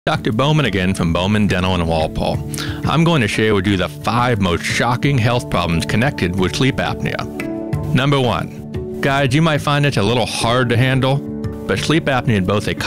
Dr. Bowman again from Bowman Dental in Walpole. I'm going to share with you the 5 most shocking health problems connected with sleep apnea. Number 1. Guys, you might find it a little hard to handle, but sleep apnea is both a